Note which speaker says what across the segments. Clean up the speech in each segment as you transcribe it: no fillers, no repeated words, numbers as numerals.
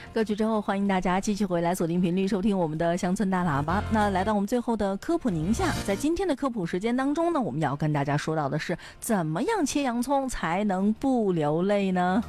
Speaker 1: 歌曲之后，欢迎大家继续回来锁定频率收听我们的乡村大喇叭。那来到我们最后的科普宁夏，在今天的科普时间当中呢，我们要跟大家说到的是怎么样切洋葱才能不流泪呢？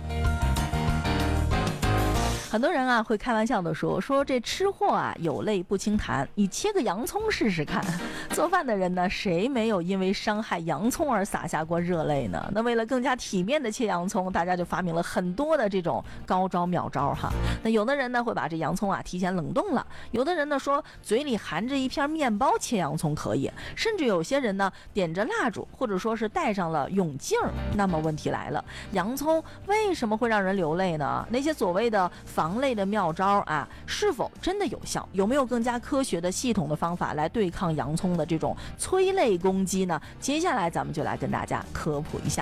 Speaker 1: 很多人啊会开玩笑的说这吃货啊有泪不轻弹，你切个洋葱试试看。做饭的人呢，谁没有因为伤害洋葱而洒下过热泪呢？那为了更加体面的切洋葱，大家就发明了很多的这种高招妙招哈。那有的人呢会把这洋葱啊提前冷冻了，有的人呢说嘴里含着一片面包切洋葱可以，甚至有些人呢点着蜡烛，或者说是戴上了泳镜。那么问题来了，洋葱为什么会让人流泪呢？那些所谓的防泪的妙招啊，是否真的有效？有没有更加科学的系统的方法来对抗洋葱的这种催泪攻击呢？接下来咱们就来跟大家科普一下。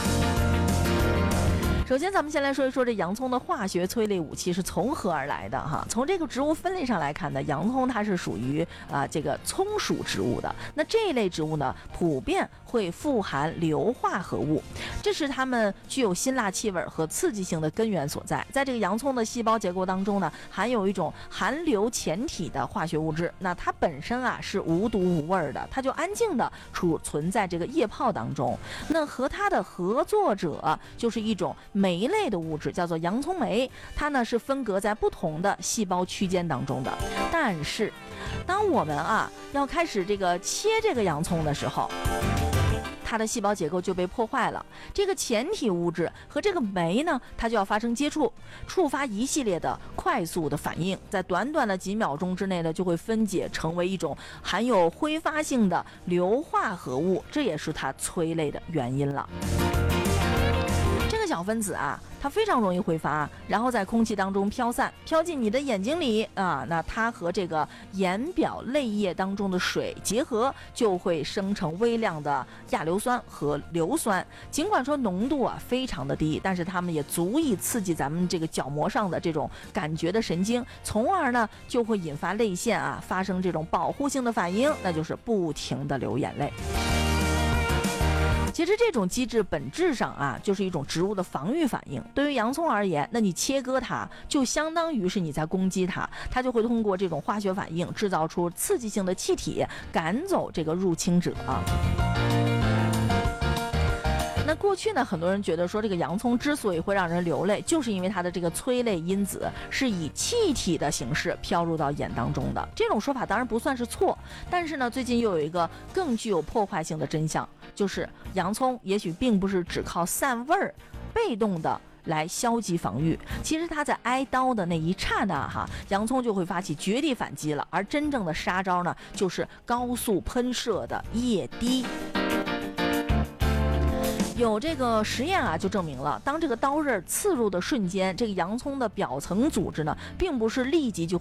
Speaker 1: 首先咱们先来说一说这洋葱的化学催泪武器是从何而来的哈。从这个植物分类上来看呢，洋葱它是属于这个葱属植物的。那这一类植物呢，普遍会富含硫化合物，这是它们具有辛辣气味和刺激性的根源所在。在这个洋葱的细胞结构当中呢，含有一种含硫前体的化学物质，那它本身啊是无毒无味的，它就安静的储存在这个液泡当中。那和它的合作者就是一种酶类的物质，叫做洋葱酶，它呢是分隔在不同的细胞区间当中的。但是当我们要开始这个切这个洋葱的时候，它的细胞结构就被破坏了，这个前体物质和这个酶呢，它就要发生接触，触发一系列的快速的反应，在短短的几秒钟之内呢，就会分解成为一种含有挥发性的硫化合物，这也是它催泪的原因了。这个小分子它非常容易挥发，然后在空气当中飘散，飘进你的眼睛里那它和这个眼表泪液当中的水结合，就会生成微量的亚硫酸和硫酸。尽管说浓度非常的低，但是它们也足以刺激咱们这个角膜上的这种感觉的神经，从而呢就会引发泪腺发生这种保护性的反应，那就是不停的流眼泪。其实这种机制本质上就是一种植物的防御反应。对于洋葱而言，那你切割它就相当于是你在攻击它，它就会通过这种化学反应制造出刺激性的气体，赶走这个入侵者。那过去呢，很多人觉得说这个洋葱之所以会让人流泪，就是因为它的这个催泪因子是以气体的形式飘入到眼当中的。这种说法当然不算是错，但是呢，最近又有一个更具有破坏性的真相，就是洋葱也许并不是只靠散味儿被动的来消极防御，其实它在挨刀的那一刹那洋葱就会发起绝地反击了，而真正的杀招呢，就是高速喷射的液滴。有这个实验就证明了，当这个刀刃刺入的瞬间，这个洋葱的表层组织呢，并不是立即就